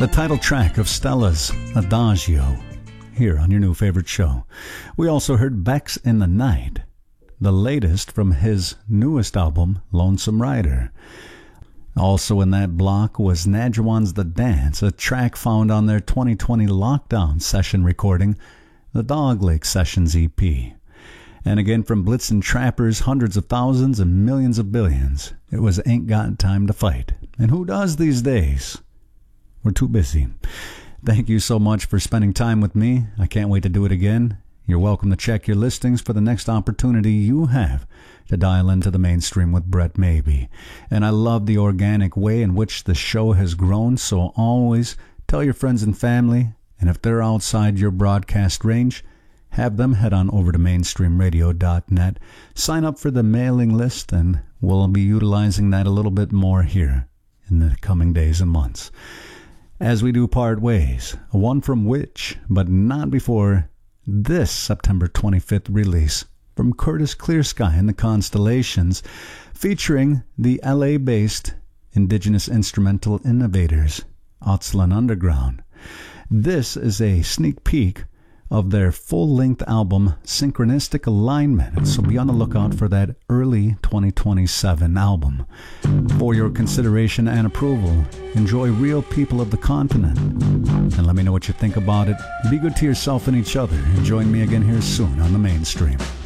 The title track of Stella's Adagio, here on your new favorite show. We also heard Bex in the Night, the latest from his newest album, Lonesome Rider. Also in that block was Nadjuan's The Dance, a track found on their 2020 lockdown session recording, the Dog Lake Sessions EP. And again from Blitzen Trapper's Hundreds of Thousands and Millions of Billions, it was Ain't Got Time to Fight. And who does these days? We're too busy. Thank you so much for spending time with me. I can't wait to do it again. You're welcome to check your listings for the next opportunity you have to dial into the mainstream with Brett Maybe. And I love the organic way in which the show has grown, so always tell your friends and family, and if they're outside your broadcast range, have them head on over to mainstreamradio.net, sign up for the mailing list, and we'll be utilizing that a little bit more here in the coming days and months. As we do part ways, one from which, but not before this September 25th release from Curtis Clearsky and the Constellations, featuring the LA-based indigenous instrumental innovators, Aztlan Underground. This is a sneak peek of their full-length album, Synchronistic Alignment, so be on the lookout for that early 2027 album. For your consideration and approval, enjoy Real People of the Continent, and let me know what you think about it. Be good to yourself and each other, and join me again here soon on the Mainstream.